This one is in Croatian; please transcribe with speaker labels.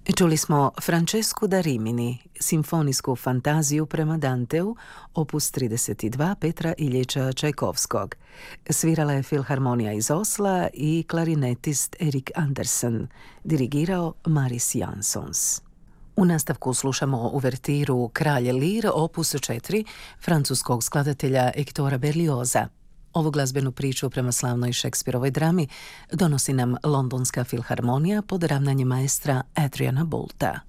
Speaker 1: Čuli smo Francesku da Rimini, simfonijsku fantaziju prema Danteu, opus 32 Petra Iljiča Čajkovskog. Svirala je Filharmonija iz Osla i klarinetist Erik Andersen, dirigirao Maris Jansons. U nastavku slušamo uvertiru Kralj Lir, opus 4 francuskog skladatelja Hectora Berlioza. Ovu glazbenu priču prema slavnoj Šekspirovoj drami donosi nam Londonska filharmonija pod ravnanjem maestra Adriana Boulta.